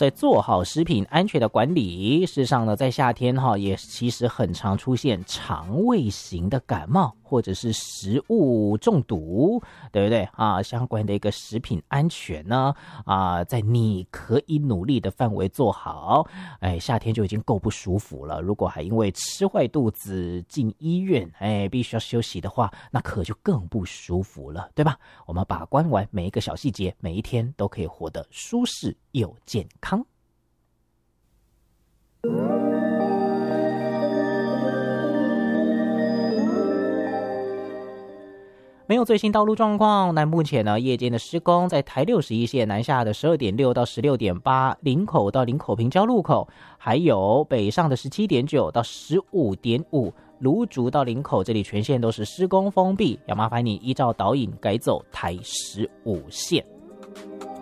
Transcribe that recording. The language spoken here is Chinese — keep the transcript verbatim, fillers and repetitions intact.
所以做好食品安全的管理。事实上呢，在夏天哈，也其实很常出现肠胃型的感冒或者是食物中毒，对不对啊？相关的一个食品安全呢，啊，在你可以努力的范围做好，哎，夏天就已经够不舒服了，如果还因为吃坏肚子进医院，哎，必须要休息的话，那可就更不舒服了，对吧？我们把关完每一个小细节，每一天都可以活得舒适又健康。没有最新道路状况，那目前呢，夜间的施工在台六十一线南下的十二点六到十六点八，林口到林口平交路口，还有北上的十七点九到十五点五，芦竹到林口这里全线都是施工封闭，要麻烦你依照导引改走台十五线。